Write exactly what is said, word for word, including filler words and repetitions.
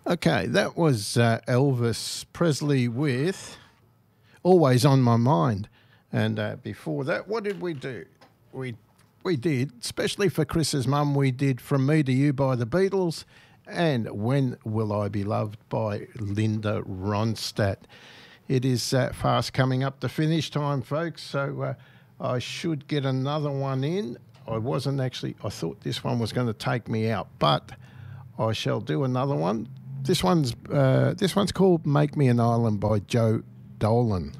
Okay, that was uh, Elvis Presley with Always on My Mind. And uh, before that, what did we do? We we did, especially for Chris's mum, we did From Me to You by the Beatles and When Will I Be Loved by Linda Ronstadt. It is uh, fast coming up to finish time, folks, so uh, I should get another one in. I wasn't actually, I thought this one was going to take me out, but I shall do another one. This one's uh, this one's called Make Me an Island by Joe Dolan.